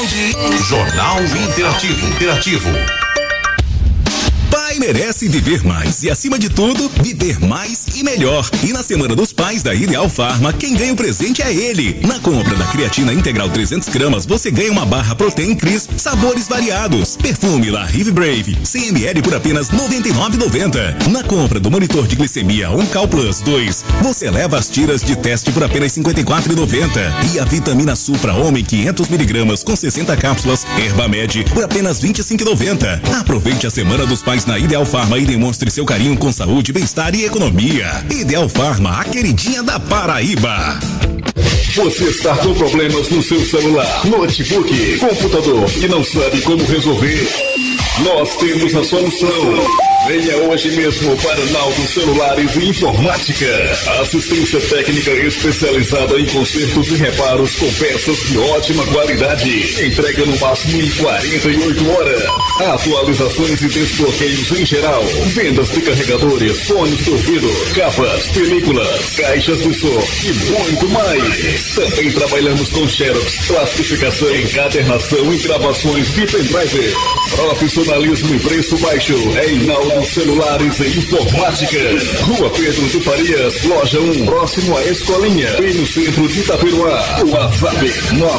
Jornal Interativo. Pai merece viver mais e, acima de tudo, viver mais e melhor. E na Semana dos Pais da Ideal Farma, quem ganha o presente é ele. Na compra da creatina integral 300 gramas, você ganha uma barra Protein Crisp, sabores variados. Perfume La Rive Brave, 100 ml por apenas R$ 99,90. Na compra do monitor de glicemia Oncal Plus 2, você leva as tiras de teste por apenas R$ 54,90. E a vitamina Supra Homem 500 miligramas com 60 cápsulas Herbamed por apenas R$ 25,90. Aproveite a Semana dos Pais na Ideal Farma e demonstre seu carinho com saúde, bem-estar e economia. Ideal Farma, a queridinha da Paraíba. Você está com problemas no seu celular, notebook, computador e não sabe como resolver? Nós temos a solução. Venha hoje mesmo para Naldo Celulares e Informática. Assistência técnica especializada em consertos e reparos com peças de ótima qualidade. Entrega no máximo em 48 horas. Atualizações e desbloqueios em geral. Vendas de carregadores, fones de ouvido, capas, películas, caixas de som e muito mais. Também trabalhamos com xerox, plastificação, encadernação e gravações de pendrive. Profissionalismo e preço baixo é em Naldo Celulares e Informática. Rua Pedro de Farias, loja 1, próximo à Escolinha, bem no centro de Itaperuá. WhatsApp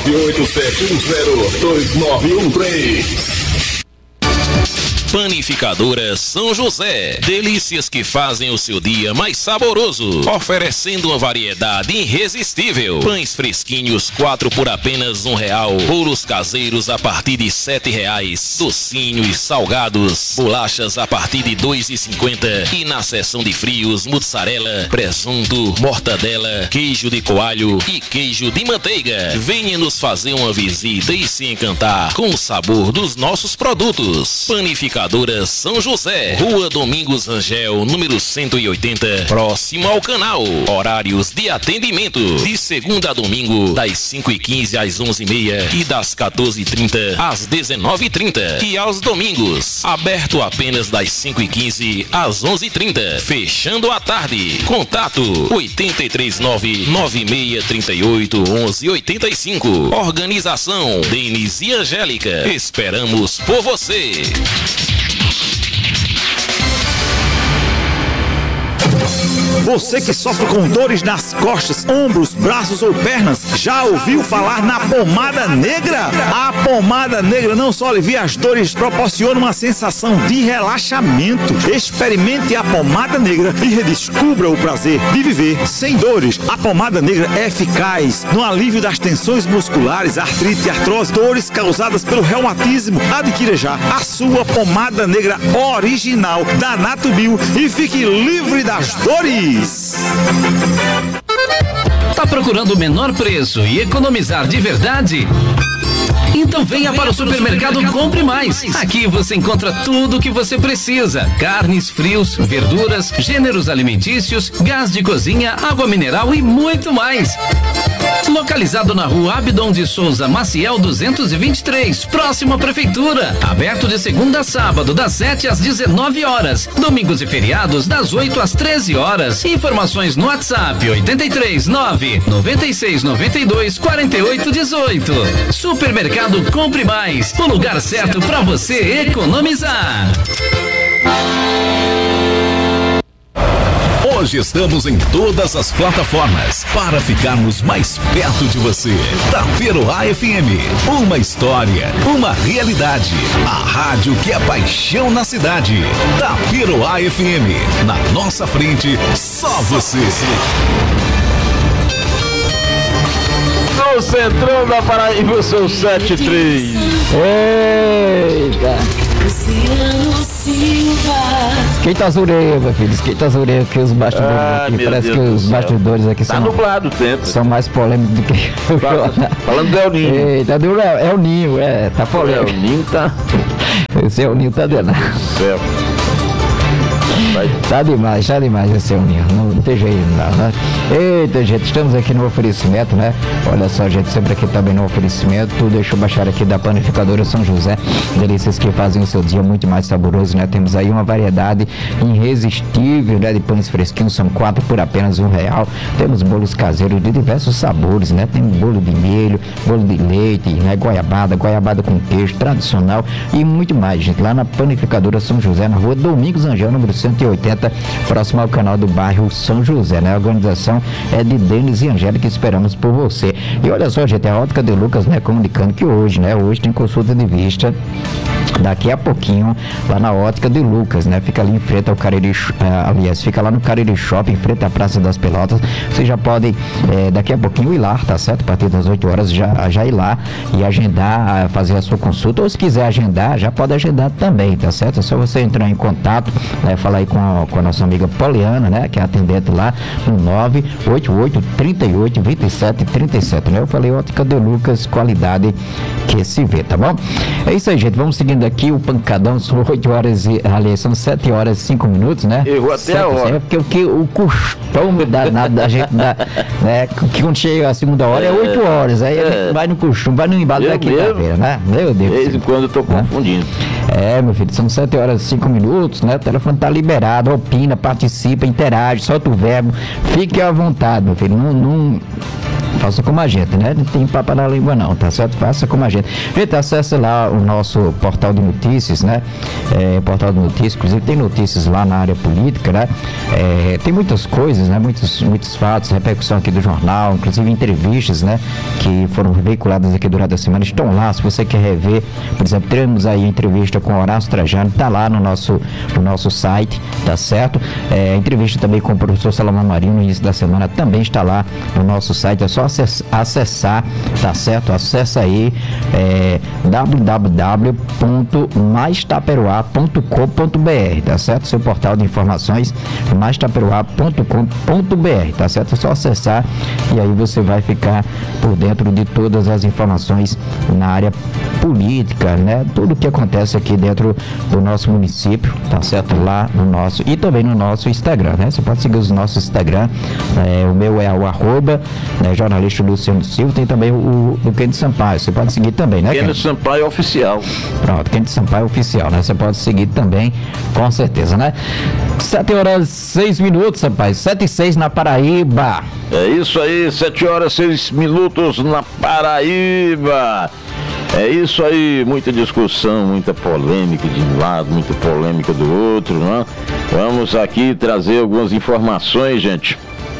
987102913. Panificadora São José. Delícias que fazem o seu dia mais saboroso. Oferecendo uma variedade irresistível. Pães fresquinhos, 4 por apenas R$1. Bolos caseiros a partir de R$7. Docinho e salgados. Bolachas a partir de R$2,50. E na seção de frios, mussarela, presunto, mortadela, queijo de coalho e queijo de manteiga. Venha nos fazer uma visita e se encantar com o sabor dos nossos produtos. Panificadora São José, Rua Domingos Rangel, número 180, próximo ao canal. Horários de atendimento de segunda a domingo, das 5h15 às 11h30 e das 14h30 às 19h30. E aos domingos, aberto apenas das 5h15 às 11h30, fechando à tarde. Contato 839-9638-1185. Organização Denis e Angélica. Esperamos por você. Você que sofre com dores nas costas, ombros, braços ou pernas, já ouviu falar na pomada negra? A pomada negra não só alivia as dores, proporciona uma sensação de relaxamento. Experimente a pomada negra e redescubra o prazer de viver sem dores. A pomada negra é eficaz no alívio das tensões musculares, artrite, artrose, dores causadas pelo reumatismo. Adquira já a sua pomada negra original da Natubio e fique livre das dores. Tá procurando o menor preço e economizar de verdade? Então venha para o supermercado Compre Mais. Aqui você encontra tudo o que você precisa: carnes, frios, verduras, gêneros alimentícios, gás de cozinha, água mineral e muito mais. Localizado na Rua Abdon de Souza Maciel 223, próximo à Prefeitura. Aberto de segunda a sábado, das 7 às 19 horas. Domingos e feriados, das 8 às 13 horas. Informações no WhatsApp 83 9 96 92 48 18. Supermercado Compre Mais, o lugar certo para você economizar. Hoje estamos em todas as plataformas para ficarmos mais perto de você. Itaperuá FM, uma história, uma realidade. A rádio que é paixão na cidade. Itaperuá FM, na nossa frente, só você. No centrão da Paraíba, seu 73. Eita! Esquenta as orelhas, meu filho. Esquenta as orelhas, que os bastidores aqui. Parece que os bastidores aqui tá nublado o tempo. São mais polêmicos do que. Falando do El Ninho. Eita, é o Ninho, tá polêmico. O El Ninho tá. Esse El Ninho tá danado. Tá demais esse homem. Não tem jeito não, né? Eita, gente, estamos aqui no oferecimento, né? Olha só, gente, sempre aqui também no oferecimento. Deixa eu baixar aqui da Panificadora São José. Delícias que fazem o seu dia muito mais saboroso, né? Temos aí uma variedade irresistível, né? De pães fresquinhos, são 4 por apenas R$1. Temos bolos caseiros de diversos sabores, né? Tem bolo de milho, bolo de leite, né? Goiabada com queijo tradicional e muito mais, gente. Lá na Panificadora São José, na rua Domingos Angel, número 180, próximo ao canal do bairro São José, né? A organização é de Denis e Angélica, esperamos por você. E olha só, gente, a Ótica de Lucas, né? Comunicando que hoje tem consulta de vista daqui a pouquinho lá na Ótica de Lucas, né? Fica ali em frente ao Cariri, fica lá no Cariri Shopping, em frente à Praça das Pelotas. Você já pode daqui a pouquinho ir lá, tá certo? A partir das 8 horas já ir lá e agendar, fazer a sua consulta, ou se quiser agendar, já pode agendar também, tá certo? É só você entrar em contato, né? Falar aí com a nossa amiga Poliana, né? Que é atendente lá no 988-38-27-37, né? Eu falei Ótica de Lucas, qualidade que se vê, tá bom? É isso aí, gente, vamos seguindo aqui o pancadão, são 8 horas são 7 horas e 5 minutos, né? Errou até a hora. Porque o costume da gente, né? Que quando chega a segunda hora é 8 horas, aí a gente vai no costume, vai no embalo da quinta-feira, né? Meu Deus. De vez em quando eu tô confundindo. Meu filho, são 7 horas e 5 minutos, né? O telefone tá liberado, opina, participa, interage, solta o verbo, fique à vontade, meu filho, não faça como a gente, né? Não tem papo na língua não, tá certo? Faça como a gente. Gente, acesse lá o nosso portal de notícias, né? Portal de notícias, inclusive tem notícias lá na área política, né? Tem muitas coisas, né? Muitos fatos, repercussão aqui do jornal, inclusive entrevistas, né? Que foram veiculadas aqui durante a semana, estão lá. Se você quer rever, por exemplo, temos aí a entrevista com Horácio Trajano, tá lá no nosso site, tá certo? Entrevista também com o professor Salomão Marinho no início da semana, também está lá no nosso site, é só acessar, tá certo? Acessa aí www.maistaperoá.com.br, tá certo? Seu portal de informações, maistaperoá.com.br, tá certo? É só acessar e aí você vai ficar por dentro de todas as informações na área política, né? Tudo que acontece aqui dentro do nosso município, tá certo? Lá no nosso, e também no nosso Instagram, né? Você pode seguir os nossos Instagram, o meu é o @ jornalista Luciano Silva, tem também o Kennedy Sampaio, você pode seguir também, né? Kennedy Sampaio Oficial. Pronto, Kennedy Sampaio Oficial, né? Você pode seguir também, com certeza, né? 7 horas 6 minutos, rapaz, 7 e 6 na Paraíba. É isso aí, 7 horas 6 minutos na Paraíba. É isso aí, muita discussão, muita polêmica de um lado, muita polêmica do outro, né? Vamos aqui trazer algumas informações, gente.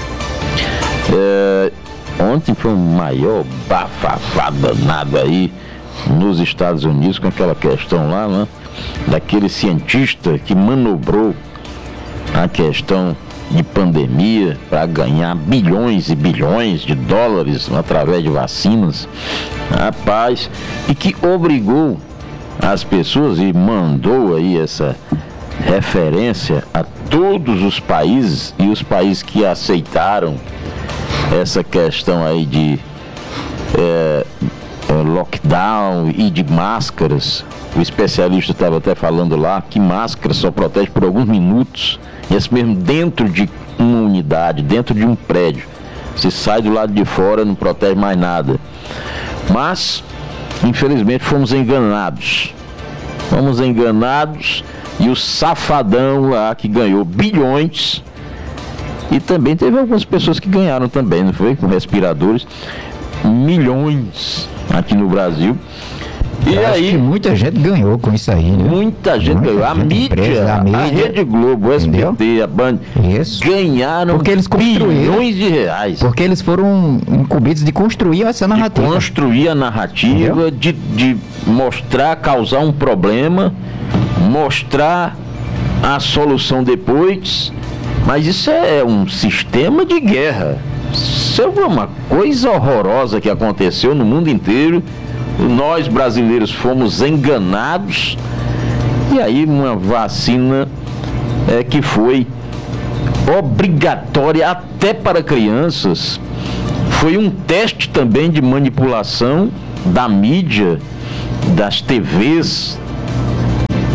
Ontem foi um maior bafafá danado aí nos Estados Unidos com aquela questão lá, né? Daquele cientista que manobrou a questão de pandemia para ganhar bilhões e bilhões de dólares através de vacinas, rapaz, e que obrigou as pessoas e mandou aí essa referência a todos os países, e os países que aceitaram essa questão aí de lockdown e de máscaras. O especialista estava até falando lá que máscara só protege por alguns minutos, e esse mesmo dentro de uma unidade, dentro de um prédio. Se sai do lado de fora, não protege mais nada. Mas, infelizmente, fomos enganados. E o safadão lá que ganhou bilhões, e também teve algumas pessoas que ganharam também, não foi? Com respiradores, milhões aqui no Brasil. E aí, acho que muita gente ganhou com isso aí, né? Muita gente ganhou. A mídia, a Rede Globo, o SBT, a Band, ganharam porque eles bilhões de reais. Porque eles foram incumbidos de construir essa narrativa. De construir a narrativa, de mostrar, causar um problema, mostrar a solução depois. Mas isso é um sistema de guerra. Isso é uma coisa horrorosa que aconteceu no mundo inteiro. Nós brasileiros fomos enganados, e aí uma vacina que foi obrigatória até para crianças, foi um teste também de manipulação da mídia, das TVs,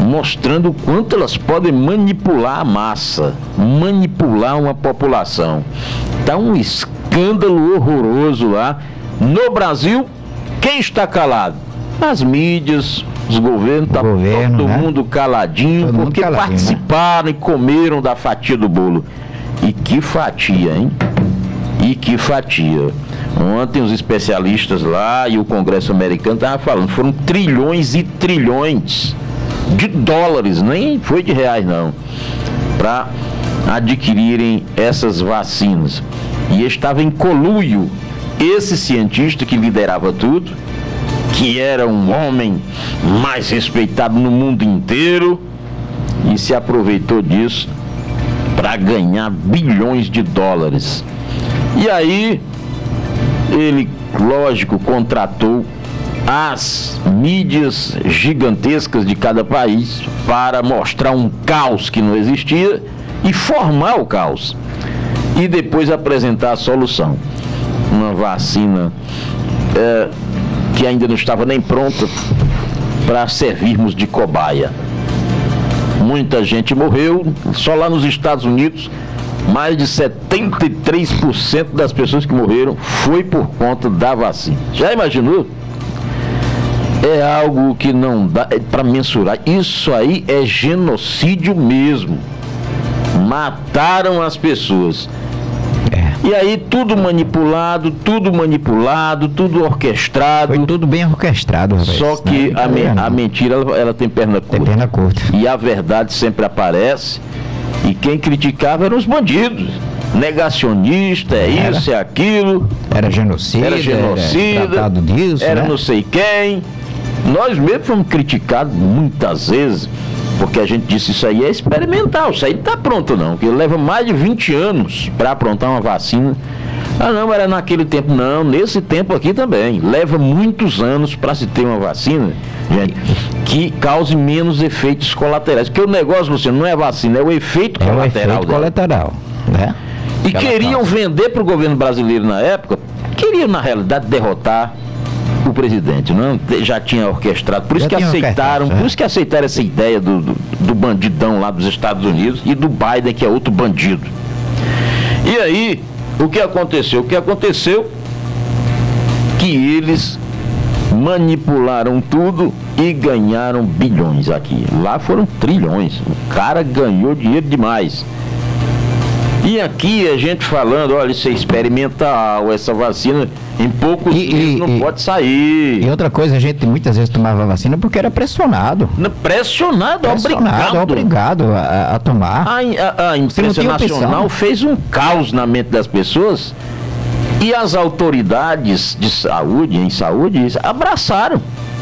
mostrando o quanto elas podem manipular a massa, manipular uma população. Tá um escândalo horroroso lá. No Brasil, quem está calado? As mídias, os governos, tá todo né? mundo caladinho, todo porque mundo caladinho, participaram, né? E comeram da fatia do bolo. E que fatia, hein? E que fatia. Ontem os especialistas lá e o Congresso americano estavam falando, foram trilhões e trilhões de dólares, nem foi de reais não, para adquirirem essas vacinas. E estava em conluio esse cientista que liderava tudo, que era um homem mais respeitado no mundo inteiro, e se aproveitou disso para ganhar bilhões de dólares. E aí ele, lógico, contratou as mídias gigantescas de cada país para mostrar um caos que não existia e formar o caos. E depois apresentar a solução. Uma vacina que ainda não estava nem pronta para servirmos de cobaia. Muita gente morreu, só lá nos Estados Unidos, mais de 73% das pessoas que morreram foi por conta da vacina. Já imaginou? É algo que não dá para mensurar. Isso aí é genocídio mesmo. Mataram as pessoas. E aí tudo manipulado, tudo orquestrado. Foi tudo bem orquestrado, rapaz. Só que a mentira, ela tem perna curta. Tem perna curta. E a verdade sempre aparece. E quem criticava eram os bandidos. Negacionista, isso, é aquilo. Era genocida. Era tratado disso, era né? Não sei quem. Nós mesmos fomos criticados muitas vezes, porque a gente disse, isso aí é experimental, isso aí não está pronto não, porque leva mais de 20 anos para aprontar uma vacina. Ah não, era naquele tempo. Não, nesse tempo aqui também. Leva muitos anos para se ter uma vacina, gente, que cause menos efeitos colaterais. Porque o negócio, Luciano, não é vacina, é o efeito colateral. É o efeito colateral, né? E queriam vender para o governo brasileiro na época, queriam na realidade derrotar o presidente, não? Já tinha orquestrado, por isso que aceitaram, por isso que aceitaram essa ideia do bandidão lá dos Estados Unidos e do Biden, que é outro bandido. E aí, o que aconteceu? O que aconteceu que eles manipularam tudo e ganharam bilhões aqui. Lá foram trilhões. O cara ganhou dinheiro demais. E aqui a gente falando, olha, isso é experimental, essa vacina em poucos dias não pode sair. E outra coisa, a gente muitas vezes tomava vacina porque era pressionado. Pressionado, obrigado a tomar. A imprensa nacional fez um caos na mente das pessoas e as autoridades de saúde, abraçaram.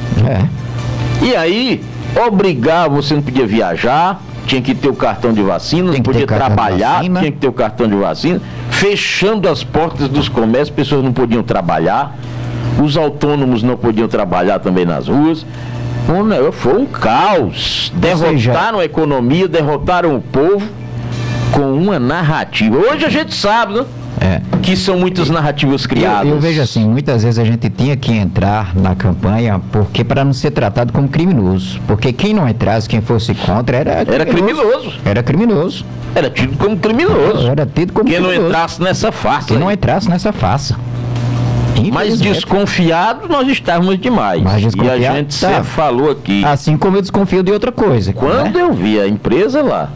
E aí, você não podia viajar, tinha que ter o cartão de vacina, não podia trabalhar, tinha que ter o cartão de vacina, fechando as portas dos comércios, pessoas não podiam trabalhar, os autônomos não podiam trabalhar também nas ruas. Foi um caos. Derrotaram a economia, derrotaram o povo com uma narrativa. Hoje a gente sabe, né? Que são muitas narrativas criadas. Eu vejo assim, muitas vezes a gente tinha que entrar na campanha porque para não ser tratado como criminoso. Porque quem não entrasse, quem fosse contra, era criminoso. Era criminoso. Era tido como criminoso. Era tido como quem criminoso. Não entrasse nessa farsa. Quem não entrasse nessa farsa. Mas desconfiado nós estávamos demais. E a gente sempre falou aqui. Assim como eu desconfio de outra coisa. Quando eu vi a empresa lá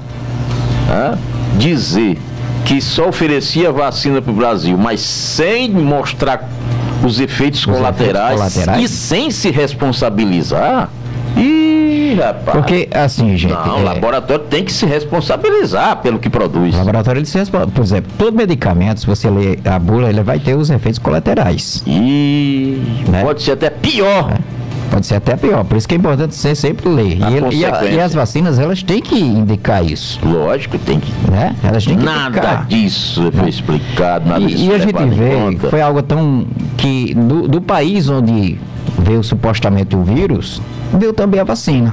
dizer que só oferecia vacina para o Brasil, mas sem mostrar os efeitos colaterais e sem se responsabilizar. Rapaz. Porque, assim, gente... Não, o laboratório tem que se responsabilizar pelo que produz. O laboratório, ele se responde. Por exemplo, todo medicamento, se você ler a bula, ele vai ter os efeitos colaterais. Pode ser até pior. Pode ser até pior, por isso que é importante você sempre ler. E as vacinas, elas têm que indicar isso. Lógico, tem que. Elas têm que nada indicar. Disso foi explicado, nada disso. E a gente vê, foi algo tão que do país onde veio supostamente o vírus, veio também a vacina.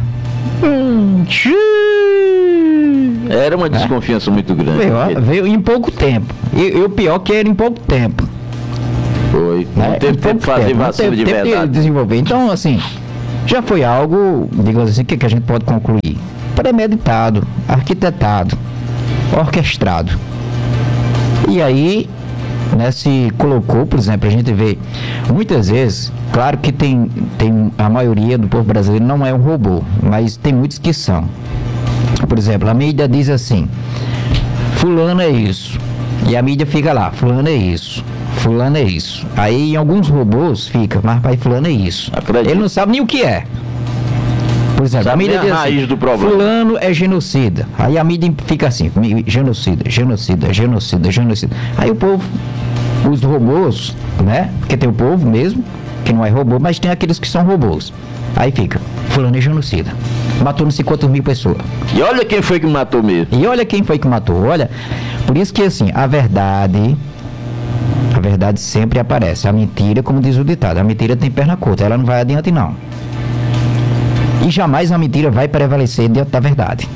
Era uma desconfiança muito grande. Veio em pouco tempo. E o pior que era em pouco tempo. Foi. Não teve tempo de fazer vacina de verdade. De desenvolver. Então, assim, já foi algo, digamos assim, que a gente pode concluir? Premeditado, arquitetado, orquestrado. E aí, né, se colocou, por exemplo, a gente vê muitas vezes, claro que tem a maioria do povo brasileiro não é um robô, mas tem muitos que são. Por exemplo, a mídia diz assim, fulano é isso, e a mídia fica lá, fulano é isso, fulano é isso. Aí em alguns robôs fica, mas pai, fulano é isso. Acredito. Ele não sabe nem o que é. Por exemplo, Sabe a mídia nem a diz raiz assim, do problema. fulano é genocida. Aí a mídia fica assim, genocida, genocida, genocida, genocida. Aí o povo, os robôs, né? Porque tem o povo mesmo, que não é robô, mas tem aqueles que são robôs. Aí fica, fulano é genocida. Matou não sei quantas mil pessoas. E olha quem foi que matou mesmo. E olha quem foi que matou, olha. Por isso que assim, a verdade sempre aparece. A mentira, como diz o ditado, a mentira tem perna curta, ela não vai adiante não. E jamais a mentira vai prevalecer diante da verdade.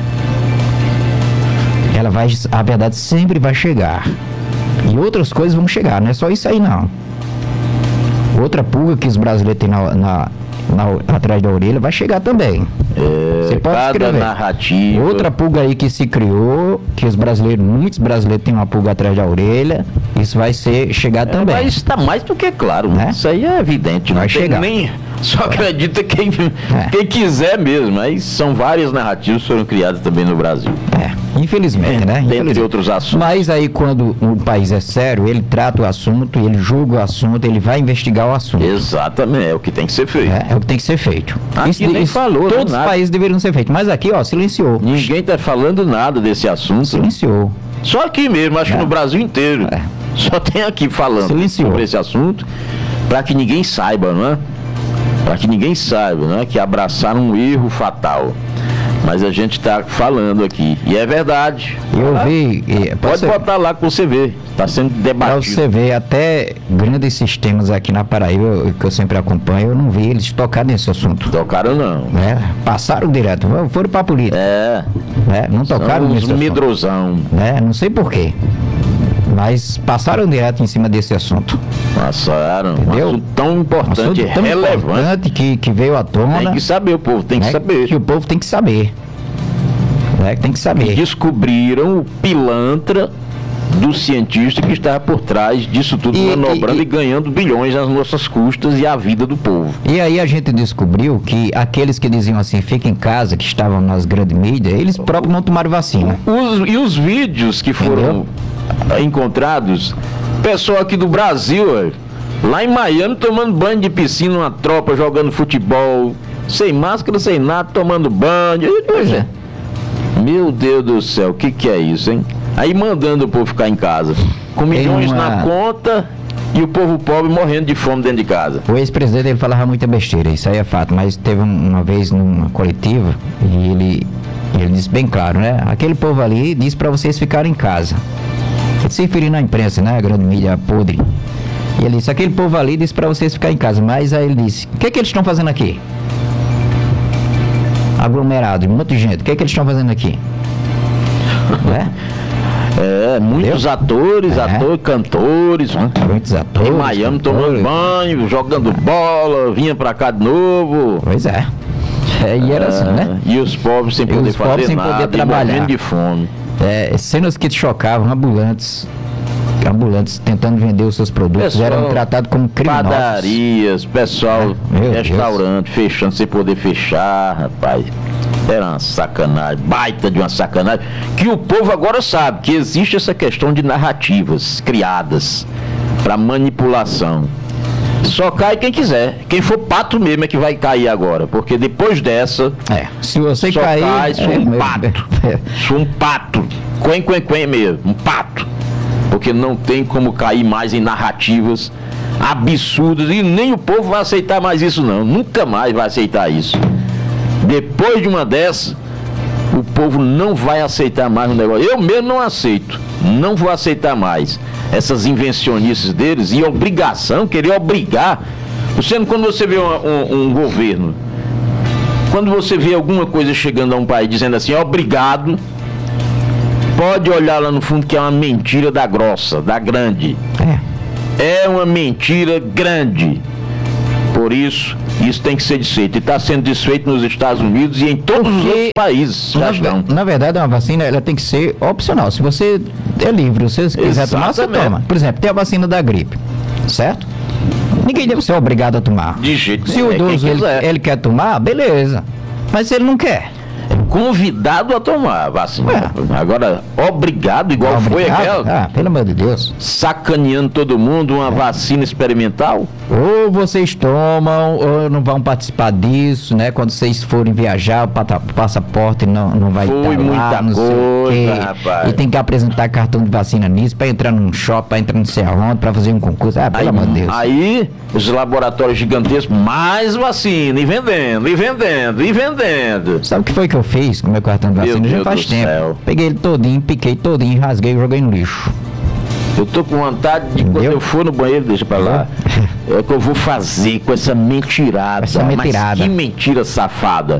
A verdade sempre vai chegar. E outras coisas vão chegar, não é só isso aí não. Outra pulga que os brasileiros têm atrás da orelha vai chegar também. Você pode Cada escrever. narrativa. Outra pulga aí que se criou, que muitos brasileiros têm uma pulga atrás da orelha, isso vai chegar também. Mas está mais do que claro, Né? Isso aí é evidente. Vai Não tem chegar. nem. Só acredita quem quiser mesmo. Mas são várias narrativas que foram criadas também no Brasil. Infelizmente, né? Dentre Infelizmente. outros assuntos. Mas aí quando o país é sério, ele trata o assunto, ele julga o assunto, ele vai investigar o assunto. Exatamente, é o que tem que ser feito. É o que tem que ser feito. Aqui nem falou, todos nada. os países deveriam ser feitos. Mas aqui, ó, silenciou. Ninguém está falando nada desse assunto. Silenciou. Só aqui mesmo, acho que no Brasil inteiro. É. Só tem aqui falando Silenciou. sobre esse assunto, para que ninguém saiba, não é? Para que ninguém saiba, não é? Que abraçaram um erro fatal. Mas a gente está falando aqui. E é verdade. Eu vi. Pode botar lá que você vê. Está sendo Pra debatido. você ver, até grandes sistemas aqui na Paraíba, que eu sempre acompanho, eu não vi eles tocarem nesse assunto. Tocaram não. Né? Passaram direto, foram pra política. Né? Não tocaram São nesse os assunto. medrosão. Né? Não sei porquê. Mas passaram direto em cima desse assunto. Passaram. Um Entendeu? assunto tão importante, Assunto tão relevante. importante que veio à tona. Tem que saber, o povo tem que né? saber. Que o povo tem que saber. Né? Tem que saber. Descobriram o pilantra do cientista que estava por trás disso tudo, manobrando e ganhando bilhões nas nossas custas e a vida do povo. E aí a gente descobriu que aqueles que diziam assim, fica em casa, que estavam nas grandes mídias, eles próprios não tomaram vacina. E os vídeos que foram encontrados, pessoal aqui do Brasil, lá em Miami, tomando banho de piscina, uma tropa jogando futebol, sem máscara, sem nada, tomando banho. Pois é. Meu Deus do céu, o que é isso, hein? Aí mandando o povo ficar em casa, com milhões na conta e o povo pobre morrendo de fome dentro de casa. O ex-presidente, ele falava muita besteira, isso aí é fato, mas teve uma vez numa coletiva e ele disse bem claro, né? Aquele povo ali disse pra vocês ficarem em casa. Ele se referindo à imprensa, né? A grande mídia podre. E ele disse, aquele povo ali disse pra vocês ficarem em casa, mas aí ele disse, o que eles estão fazendo aqui? Aglomerado, muita gente, o que eles estão fazendo aqui? Né? Muitos atores, cantores, muitos atores, em Miami tomando banho, jogando bola, vinha pra cá de novo. Pois é. E era assim, né? E os pobres sem poder fazer nada, e morrendo de fome. Cenas que te chocavam, ambulantes tentando vender os seus produtos, eram tratados como criminosos. Padarias, pessoal, restaurante fechando sem poder fechar, rapaz. Era uma sacanagem, baita de uma sacanagem, que o povo agora sabe que existe essa questão de narrativas criadas para manipulação. Só cai quem quiser, quem for pato mesmo é que vai cair agora, porque depois dessa, se você só cair, cai, sou um pato, quen mesmo, um pato, porque não tem como cair mais em narrativas absurdas e nem o povo vai aceitar mais isso não, nunca mais vai aceitar isso. Depois de uma dessa, o povo não vai aceitar mais o negócio. Eu mesmo não aceito. Não vou aceitar mais essas invencionices deles e obrigação, querer obrigar. Quando você vê um governo, quando você vê alguma coisa chegando a um país dizendo assim, obrigado, pode olhar lá no fundo que é uma mentira da grossa, da grande. É uma mentira grande. Por isso Isso tem que ser desfeito. E está sendo desfeito nos Estados Unidos e em todos os outros países. Na verdade, uma vacina ela tem que ser opcional. Se você é livre, se você quiser tomar, você toma. Por exemplo, tem a vacina da gripe, certo? Ninguém deve ser obrigado a tomar. De jeito nenhum. Se o idoso ele quer tomar, beleza. Mas se ele não quer, convidado a tomar a vacina. Agora, obrigado, igual foi aquela. Pelo amor de Deus. Sacaneando todo mundo, uma vacina experimental. Ou vocês tomam, ou não vão participar disso, né? Quando vocês forem viajar, o passaporte não vai estar lá. Foi muita coisa, rapaz. E tem que apresentar cartão de vacina nisso, pra entrar num shopping, pra entrar no sei aonde, pra fazer um concurso. Pelo amor de Deus. Aí, os laboratórios gigantescos, mais vacina, e vendendo, e vendendo, e vendendo. Sabe o que foi que eu fiz com o meu cartão de vacina? Já faz tempo. Céu. Peguei ele todinho, piquei todinho, rasguei e joguei no lixo. Eu tô com vontade de, quando eu for no banheiro, deixa pra lá, é o que eu vou fazer com essa mentirada. Mas que mentira safada.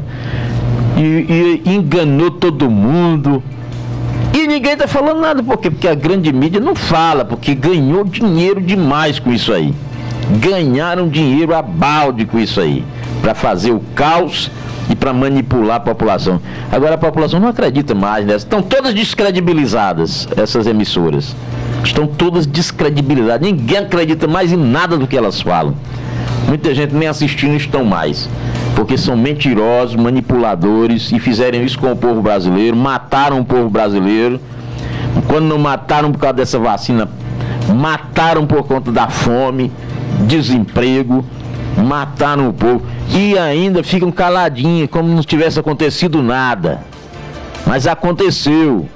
E enganou todo mundo. E ninguém tá falando nada, por quê? Porque a grande mídia não fala, porque ganhou dinheiro demais com isso aí. Ganharam dinheiro a balde com isso aí, pra fazer o caos e para manipular a população. Agora a população não acredita mais nessa. Estão todas descredibilizadas, essas emissoras. Estão todas descredibilizadas. Ninguém acredita mais em nada do que elas falam. Muita gente nem assistindo estão mais. Porque são mentirosos, manipuladores e fizeram isso com o povo brasileiro, mataram o povo brasileiro. Quando não mataram por causa dessa vacina, mataram por conta da fome, desemprego, mataram o povo e ainda ficam caladinhos, como não tivesse acontecido nada. Mas aconteceu.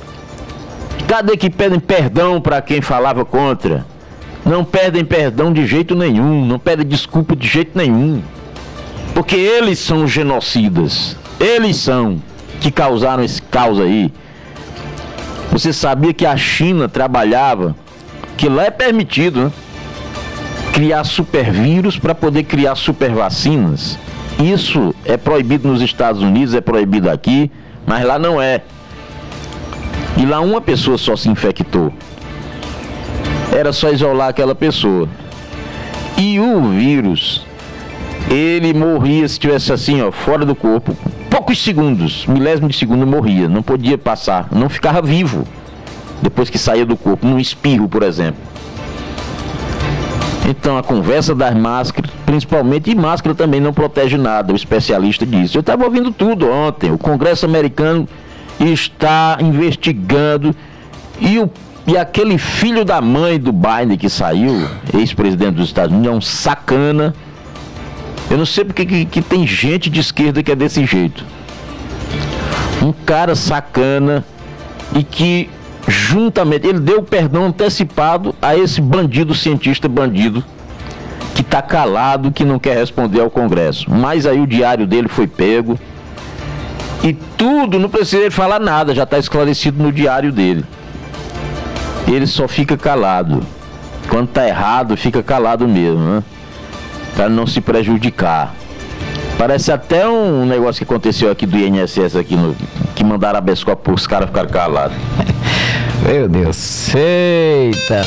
Cadê que pedem perdão para quem falava contra? Não pedem perdão de jeito nenhum, não pedem desculpa de jeito nenhum. Porque eles são os genocidas. Eles são que causaram esse caos aí. Você sabia que a China trabalhava, que lá é permitido, né? Criar supervírus para poder criar supervacinas. Isso é proibido nos Estados Unidos, é proibido aqui, mas lá não é. E lá uma pessoa só se infectou. Era só isolar aquela pessoa. E o vírus, ele morria se estivesse assim, ó, fora do corpo. Poucos segundos, milésimo de segundo morria. Não podia passar, não ficava vivo depois que saía do corpo, num espirro, por exemplo. Então a conversa das máscaras, principalmente, e máscara também não protege nada, o especialista disse. Eu estava ouvindo tudo ontem, o Congresso americano está investigando e aquele filho da mãe do Biden que saiu, ex-presidente dos Estados Unidos, é um sacana. Eu não sei porque que tem gente de esquerda que é desse jeito. Um cara sacana e que juntamente, ele deu perdão antecipado a esse bandido, cientista bandido, que está calado, que não quer responder ao Congresso. Mas aí o diário dele foi pego e tudo, não precisa ele falar nada, já está esclarecido no diário dele. Ele só fica calado. Quando está errado, fica calado mesmo, né? Para não se prejudicar. Parece até um negócio que aconteceu aqui do INSS, aqui que mandaram habeas corpus para os caras ficarem calados. Meu Deus, eita!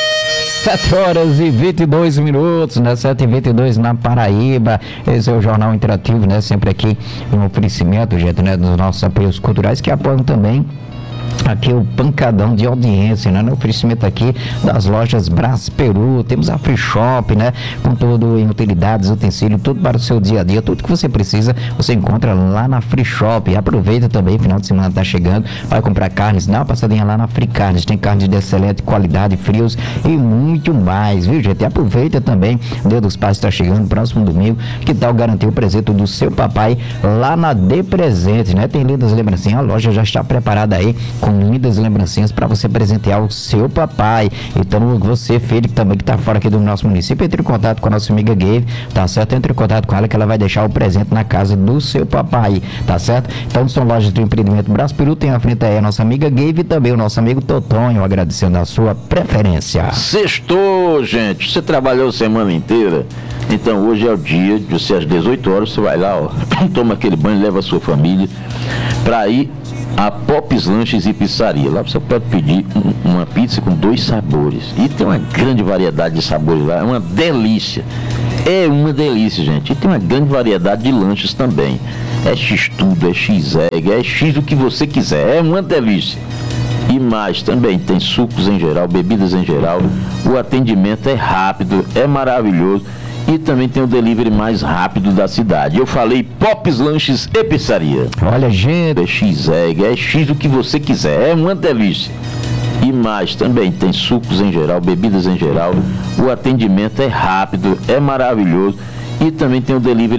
7h22, né? 7h22 na Paraíba. Esse é o Jornal Interativo, né? Sempre aqui no oferecimento, gente, né? Dos nossos apoios culturais que apoiam também aqui o pancadão de audiência, né? No oferecimento aqui das lojas Brás Peru, temos a Free Shop, né? Com tudo em utilidades, utensílio, tudo para o seu dia a dia, tudo que você precisa, você encontra lá na Free Shop. Aproveita também, final de semana tá chegando, vai comprar carnes, dá uma passadinha lá na Free Carnes, tem carne de excelente qualidade, frios e muito mais, viu, gente? E aproveita também, o Dia dos Pais está chegando, próximo domingo, que tal garantir o presente do seu papai lá na De Presentes, né? Tem lindas lembrancinhas, a loja já está preparada aí com lindas lembrancinhas para você presentear o seu papai. Então você, filho, que também que tá fora aqui do nosso município, entre em contato com a nossa amiga Gabe, tá certo? Entre em contato com ela que ela vai deixar o presente na casa do seu papai, tá certo? Então são lojas do empreendimento Brás Peru, tem à frente aí a nossa amiga Gabe e também o nosso amigo Totonho, agradecendo a sua preferência. Sextou, gente, você trabalhou a semana inteira, então hoje é o dia de você às 18 horas, você vai lá, ó, toma aquele banho, leva a sua família para ir a Pop's Lanches e Pizzaria. Lá você pode pedir uma pizza com 2 sabores. E tem uma grande variedade de sabores lá, é uma delícia. É uma delícia, gente. E tem uma grande variedade de lanches também. É X-tudo, é X-egg, é X do que você quiser. É uma delícia. E mais, também tem sucos em geral, bebidas em geral. O atendimento é rápido, é maravilhoso. E também tem o delivery mais rápido da cidade. Eu falei Pops Lanches e Pizzaria. Olha, gente. É X-egg, é X do que você quiser. É uma delícia. E mais, também tem sucos em geral, bebidas em geral. O atendimento é rápido, é maravilhoso. E também tem o delivery